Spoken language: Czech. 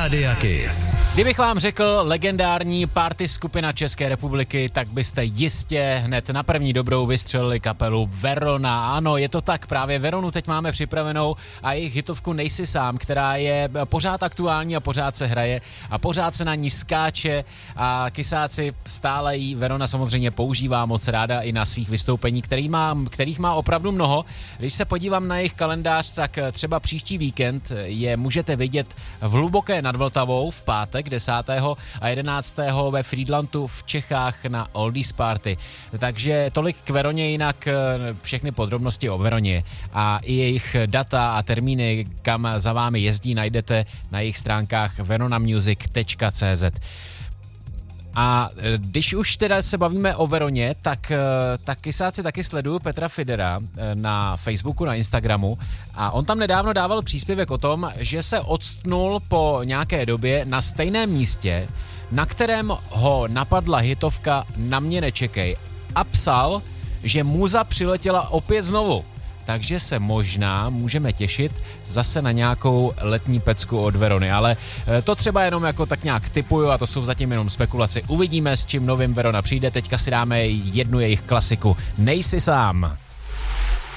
Rádia Kiss. Kdybych vám řekl legendární party skupina České republiky, tak byste jistě hned na první dobrou vystřelili kapelu Verona. Ano, je to tak, právě Veronu teď máme připravenou a jejich hitovku Nejsi sám, která je pořád aktuální a pořád se hraje a pořád se na ní skáče a kysáci stále jí Verona samozřejmě používá moc ráda i na svých vystoupení, kterých má opravdu mnoho. Když se podívám na jejich kalendář, tak třeba příští víkend je můžete vidět v Hluboké nad Vltavou v pátek 10. a 11. ve Friedlandu v Čechách na Oldies Party. Takže tolik k Veroně, jinak všechny podrobnosti o Veroně a i jejich data a termíny, kam za vámi jezdí, najdete na jejich stránkách veronamusic.cz. A když už teda se bavíme o Veroně, tak kysáci taky sleduju Petra Fidera na Facebooku, na Instagramu a on tam nedávno dával příspěvek o tom, že se odstnul po nějaké době na stejném místě, na kterém ho napadla hitovka Na mě nečekej a psal, že muza přiletěla opět znovu. Takže se možná můžeme těšit zase na nějakou letní pecku od Verony, ale to třeba jenom jako tak nějak tipuju a to jsou zatím jenom spekulace. Uvidíme, s čím novým Verona přijde, teďka si dáme jednu jejich klasiku Nejsi sám.